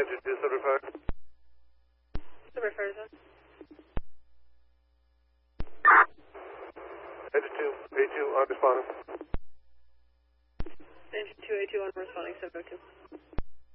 engine 275. 75 zone. Engine 2, A2 on responding. Engine 2, A2 on responding 702.